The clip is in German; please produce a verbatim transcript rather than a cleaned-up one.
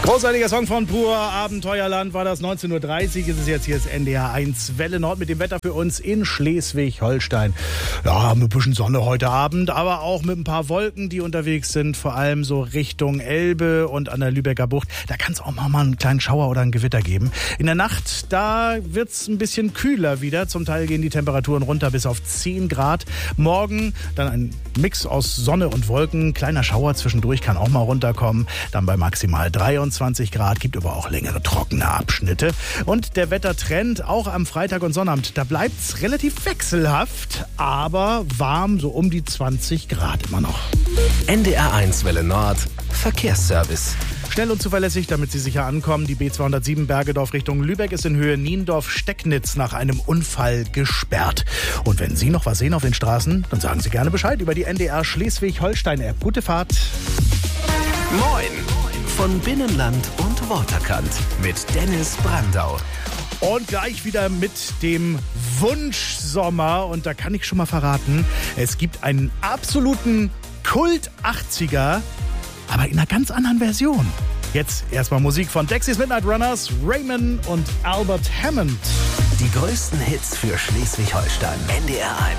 Großartiger Song von Pur Abenteuerland war das. neunzehn Uhr dreißig ist es jetzt. Hier ist N D R eins Welle Nord mit dem Wetter für uns in Schleswig-Holstein. Ja, mit ein bisschen Sonne heute Abend, aber auch mit ein paar Wolken, die unterwegs sind. Vor allem so Richtung Elbe und an der Lübecker Bucht. Da kann es auch mal einen kleinen Schauer oder ein Gewitter geben. In der Nacht, da wird es ein bisschen kühler wieder. Zum Teil gehen die Temperaturen runter bis auf zehn Grad. Morgen dann ein Mix aus Sonne und Wolken. Kleiner Schauer zwischendurch kann auch mal runterkommen. Dann bei maximal dreiundzwanzig Grad, gibt aber auch längere trockene Abschnitte. Und der Wettertrend auch am Freitag und Sonnabend, da bleibt es relativ wechselhaft, aber warm, so um die zwanzig Grad immer noch. N D R eins Welle Nord, Verkehrsservice. Schnell und zuverlässig, damit Sie sicher ankommen. Die B zweihundertsieben Bergedorf Richtung Lübeck ist in Höhe Niendorf-Stecknitz nach einem Unfall gesperrt. Und wenn Sie noch was sehen auf den Straßen, dann sagen Sie gerne Bescheid über die N D R Schleswig-Holstein-App. Gute Fahrt. Moin von Binnenland und Waterkant mit Dennis Brandau. Und gleich wieder mit dem Wunschsommer. Und da kann ich schon mal verraten, es gibt einen absoluten Kult-achtziger, aber in einer ganz anderen Version. Jetzt erstmal Musik von Dexys Midnight Runners, Raymond und Albert Hammond. Die größten Hits für Schleswig-Holstein. N D R eins.